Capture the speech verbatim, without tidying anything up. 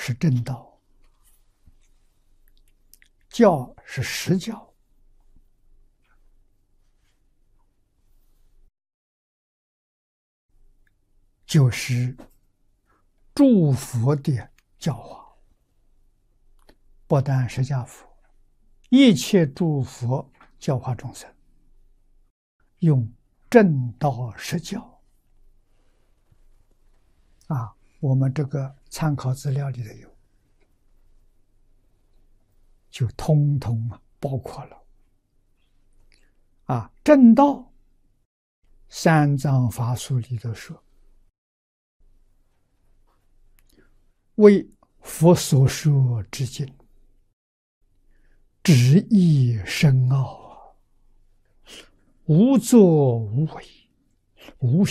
是正道，教是实教，就是诸佛的教化，不但释迦佛，一切诸佛教化众生，用正道实教。啊，我们这个参考资料里头有，就通通啊包括了。啊，正道三藏法术里头说，为佛所说之经，旨意深奥啊，无作无为，无